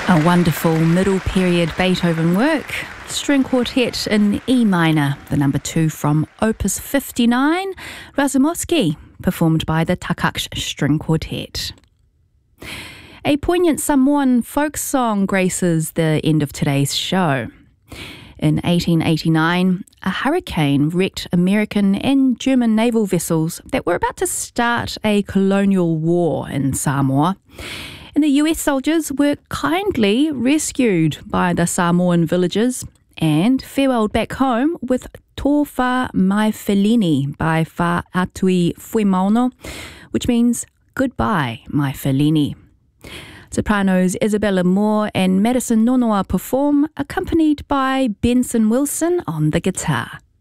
A wonderful middle period Beethoven work, string quartet in E minor, the number 2 from Opus 59, Razumovsky, performed by the Takaksh String Quartet. A poignant Samoan folk song graces the end of today's show. In 1889, a hurricane wrecked American and German naval vessels that were about to start a colonial war in Samoa. And the US soldiers were kindly rescued by the Samoan villagers and farewelled back home with Tō wha mai whelini by Wha Atui Fuimaono, which means goodbye, my whelini. Sopranos Isabella Moore and Madison Nonoa perform, accompanied by Benson Wilson on the guitar.